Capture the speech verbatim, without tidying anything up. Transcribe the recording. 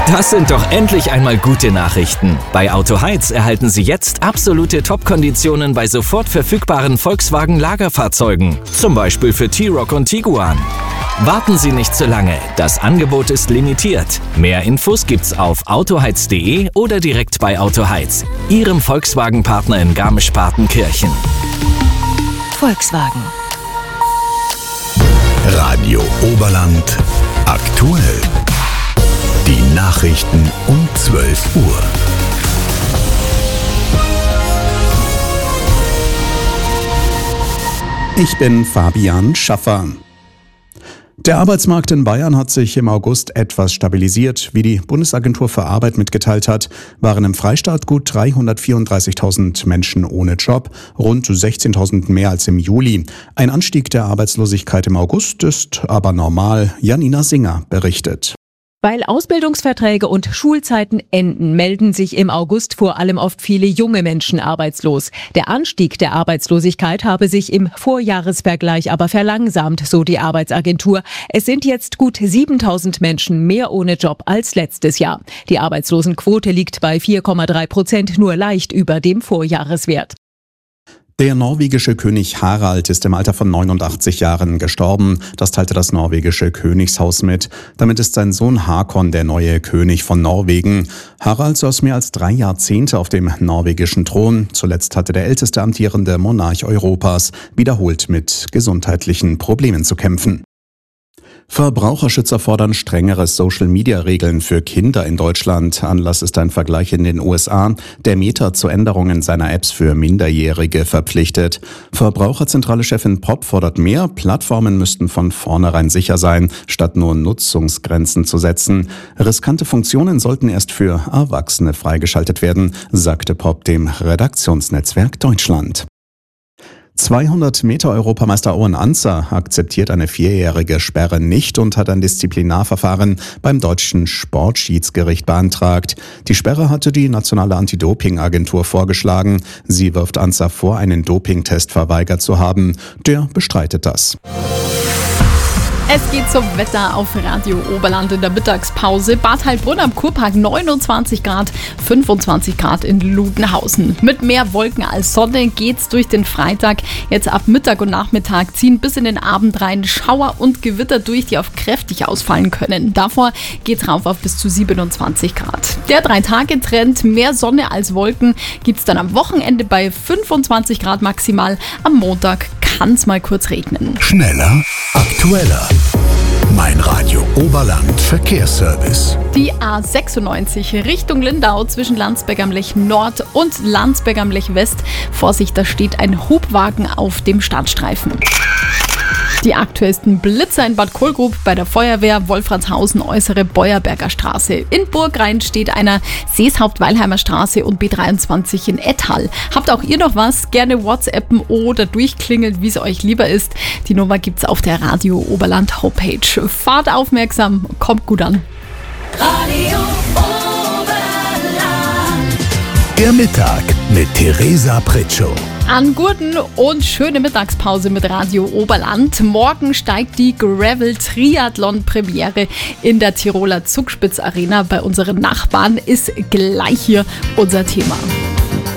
Das sind doch endlich einmal gute Nachrichten. Bei Autoheiz erhalten Sie jetzt absolute Top-Konditionen bei sofort verfügbaren Volkswagen-Lagerfahrzeugen. Zum Beispiel für T-Roc und Tiguan. Warten Sie nicht zu lange. Das Angebot ist limitiert. Mehr Infos gibt's auf autoheiz punkt de oder direkt bei Autoheiz, Ihrem Volkswagen-Partner in Garmisch-Partenkirchen. Volkswagen. Radio Oberland aktuell. Die Nachrichten um zwölf Uhr. Ich bin Fabian Schaffer. Der Arbeitsmarkt in Bayern hat sich im August etwas stabilisiert. Wie die Bundesagentur für Arbeit mitgeteilt hat, waren im Freistaat gut dreihundertvierunddreißigtausend Menschen ohne Job, rund sechzehntausend mehr als im Juli. Ein Anstieg der Arbeitslosigkeit im August ist aber normal. Janina Singer berichtet. Weil Ausbildungsverträge und Schulzeiten enden, melden sich im August vor allem oft viele junge Menschen arbeitslos. Der Anstieg der Arbeitslosigkeit habe sich im Vorjahresvergleich aber verlangsamt, so die Arbeitsagentur. Es sind jetzt gut siebentausend Menschen mehr ohne Job als letztes Jahr. Die Arbeitslosenquote liegt bei vier Komma drei Prozent, nur leicht über dem Vorjahreswert. Der norwegische König Harald ist im Alter von neunundachtzig Jahren gestorben. Das teilte das norwegische Königshaus mit. Damit ist sein Sohn Hakon der neue König von Norwegen. Harald saß mehr als drei Jahrzehnte auf dem norwegischen Thron. Zuletzt hatte der älteste amtierende Monarch Europas wiederholt mit gesundheitlichen Problemen zu kämpfen. Verbraucherschützer fordern strengere Social-Media-Regeln für Kinder in Deutschland. Anlass ist ein Vergleich in den U S A, der Meta zu Änderungen seiner Apps für Minderjährige verpflichtet. Verbraucherzentrale-Chefin Popp fordert mehr. Plattformen müssten von vornherein sicher sein, statt nur Nutzungsgrenzen zu setzen. Riskante Funktionen sollten erst für Erwachsene freigeschaltet werden, sagte Popp dem Redaktionsnetzwerk Deutschland. zweihundert Meter Europameister Owen Anzer akzeptiert eine vierjährige Sperre nicht und hat ein Disziplinarverfahren beim deutschen Sportschiedsgericht beantragt. Die Sperre hatte die nationale Anti-Doping-Agentur vorgeschlagen. Sie wirft Anzer vor, einen Dopingtest verweigert zu haben. Der bestreitet das. Es geht zum Wetter auf Radio Oberland in der Mittagspause. Bad Heilbrunn am Kurpark neunundzwanzig Grad, fünfundzwanzig Grad in Ludenhausen. Mit mehr Wolken als Sonne geht's durch den Freitag. Jetzt ab Mittag und Nachmittag ziehen bis in den Abend rein Schauer und Gewitter durch, die auf kräftig ausfallen können. Davor geht's rauf auf bis zu siebenundzwanzig Grad. Der Drei-Tage-Trend, mehr Sonne als Wolken, gibt's dann am Wochenende bei fünfundzwanzig Grad maximal. Am Montag kann es mal kurz regnen. Schneller, aktueller. Mein Radio Oberland Verkehrsservice. Die A sechsundneunzig Richtung Lindau zwischen Landsberg am Lech Nord und Landsberg am Lech West. Vorsicht, da steht ein Hubwagen auf dem Startstreifen. Die aktuellsten Blitzer in Bad Kohlgrub bei der Feuerwehr, Wolfratshausen, Äußere Beuerberger Straße. In Burgrain steht einer, Seeshaupt-Weilheimer Straße und B dreiundzwanzig in Ettal. Habt auch ihr noch was? Gerne WhatsAppen oder durchklingeln, wie es euch lieber ist. Die Nummer gibt's auf der Radio Oberland Homepage. Fahrt aufmerksam, kommt gut an. Radio Oberland. Der Mittag mit Theresa Pritschow. An guten und schöne Mittagspause mit Radio Oberland. Morgen steigt die Gravel-Triathlon-Premiere in der Tiroler Zugspitz Arena bei unseren Nachbarn. Ist gleich hier unser Thema.